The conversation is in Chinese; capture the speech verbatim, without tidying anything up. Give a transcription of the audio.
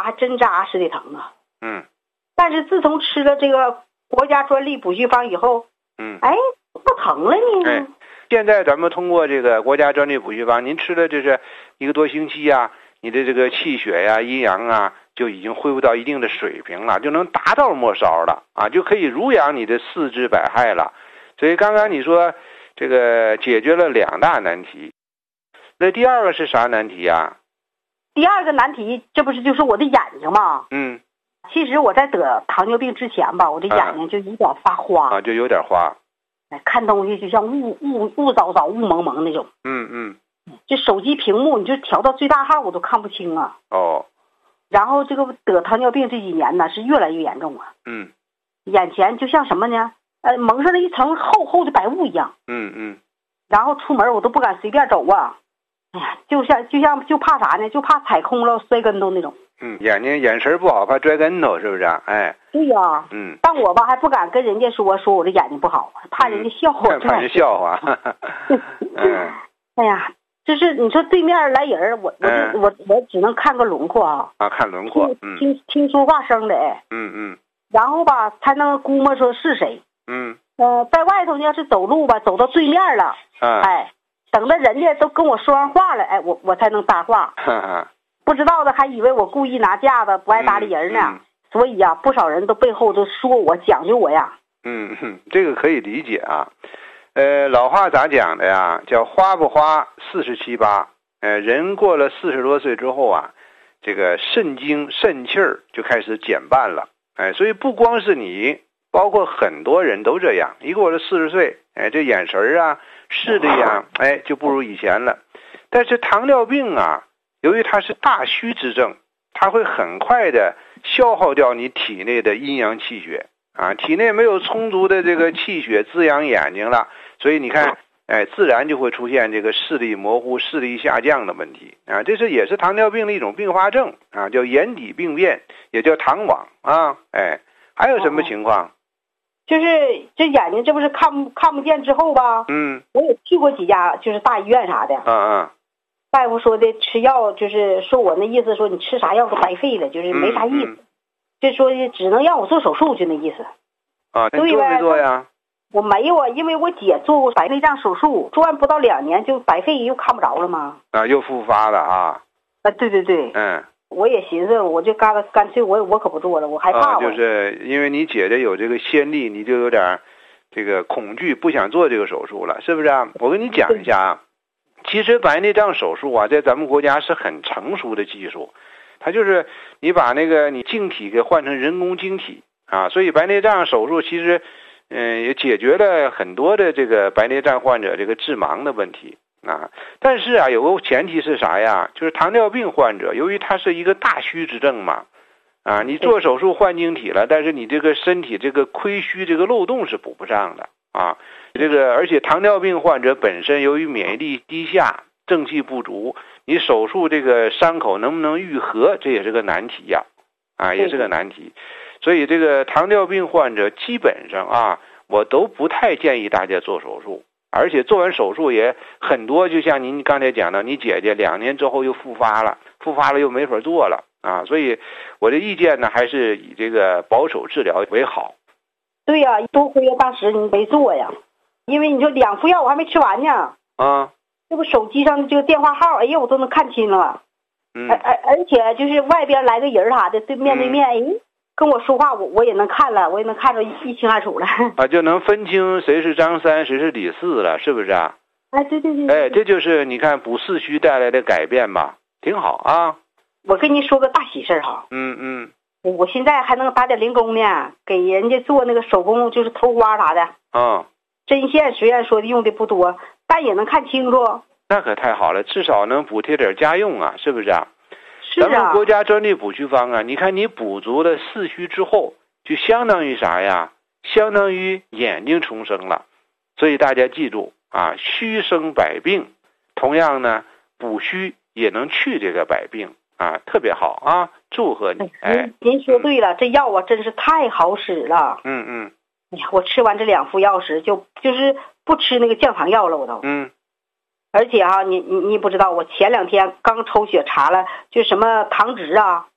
还真扎实的疼啊。 嗯。 但是自从吃了这个国家专利补虚方以后， 嗯， 哎，不疼了呢。 哎，现在咱们通过这个国家专利补虚方，您吃了这是一个多星期啊，你的这个气血呀、阴阳啊，就已经恢复到一定的水平了，就能达到末梢了啊，就可以濡养你的四肢百骸了。所以刚刚你说这个解决了两大难题，那第二个是啥难题呀？ 第二个难题，这不是就是我的眼睛吗？ 嗯。 其实我在得糖尿病之前吧，我的眼睛就有点发花啊，就有点花， 哎，看东西就像雾雾雾糟糟、雾蒙蒙那种。 嗯嗯。 这手机屏幕你就调到最大号我都看不清啊。 哦。 然后这个得糖尿病这几年呢是越来越严重啊。 嗯。 眼前就像什么呢？呃，蒙上了一层厚厚的白雾一样。 嗯嗯。 然后出门我都不敢随便走啊。哎呀，就像就像就怕啥呢？就怕踩空了摔跟头那种。 嗯，眼睛眼神不好，怕摔跟头，是不是啊？哎， 对呀、啊。 嗯。但我吧还不敢跟人家说说我这眼睛不好，怕人家笑话。 嗯、怕人笑话。嗯。 哎呀，就是你说对面来人，我我就、嗯、我我只能看个轮廓啊。 啊，看轮廓。 嗯。听听说话声的哎。 嗯嗯。 然后吧，才能估摸说是谁。 嗯。 呃，在外头呢，要是走路吧，走到对面了， 啊、 哎，等到人家都跟我说完话了，哎，我我才能搭话。 哈哈。 不知道的还以为我故意拿架子不爱搭理人呢、嗯嗯、所以呀、啊，不少人都背后都说我讲究我呀。 嗯嗯，这个可以理解啊。呃，老话咋讲的呀？叫花不花四十七八。呃，人过了四十多岁之后啊，这个肾精肾气儿就开始减半了。哎，所以不光是你，包括很多人都这样。一过了四十岁，哎，这眼神啊、视力啊，哎，就不如以前了。但是糖尿病啊，由于它是大虚之症，它会很快的消耗掉你体内的阴阳气血啊，体内没有充足的这个气血滋养眼睛了，所以你看，哎，自然就会出现这个视力模糊、视力下降的问题啊，这是也是糖尿病的一种并发症啊，叫眼底病变，也叫糖网啊，哎，还有什么情况？ 就是这眼睛这不是看不看不见之后吧？ 嗯， 我也去过几家，就是大医院啥的。 嗯嗯。 大夫说的吃药，就是说我那意思说你吃啥药都白费了，就是没啥意思， 嗯嗯、 就说只能让我做手术，就那意思。 啊，你做没做呀？ 我没有啊，因为我姐做过白内障手术，做完不到两年就白费，又看不着了吗？ 啊，又复发了啊！ 啊，对对对， 嗯， 我也寻思，我就干干脆我我可不做了，我害怕、 啊。就是因为你姐姐有这个先例，你就有点这个恐惧，不想做这个手术了，是不是啊？我跟你讲一下啊。其实白内障手术啊，在咱们国家是很成熟的技术，它就是你把那个你晶体给换成人工晶体啊，所以白内障手术其实，嗯，也解决了很多的这个白内障患者这个致盲的问题啊。但是啊，有个前提是啥呀？就是糖尿病患者，由于它是一个大虚之症嘛，啊，你做手术换晶体了，但是你这个身体这个亏虚这个漏洞是补不上的啊。这个而且糖尿病患者本身由于免疫力低下、正气不足，你手术这个伤口能不能愈合，这也是个难题呀，啊，也是个难题。所以这个糖尿病患者基本上啊，我都不太建议大家做手术，而且做完手术也很多，就像您刚才讲的，你姐姐两年之后又复发了，复发了又没法做了啊。所以我的意见呢，还是以这个保守治疗为好。 对呀、啊，多亏了当时你没做呀。因为你说两副药我还没吃完呢， 啊， 这不手机上的这个电话号，哎呀，我都能看清了， 嗯， 而而而且就是外边来个人啥的，对面对面，哎、嗯，跟我说话，我我也能看了，我也能看着一清二楚了， 啊，就能分清谁是张三，谁是李四了，是不是啊？ 哎，对对 对, 对， 哎，这就是你看补四虚带来的改变吧，挺好啊。 我跟你说个大喜事哈， 嗯嗯， 我现在还能打点零工呢，给人家做那个手工，就是头花啥的， 啊、哦。 针线虽然说的用的不多，但也能看清楚。 那可太好了，至少能补贴点家用啊，是不是啊？ 是啊。 咱们国家专利补虚方啊，你看你补足了四虚之后，就相当于啥呀？相当于眼睛重生了。所以大家记住啊，虚生百病，同样呢，补虚也能去这个百病啊，特别好啊，祝贺你！哎， 您说对了，嗯、这药啊真是太好使了。 嗯嗯。 哎呀，我吃完这两副药时，就就是不吃那个降糖药了，我都。 嗯。 而且哈、啊，你你你不知道，我前两天刚抽血查了，就什么糖值啊，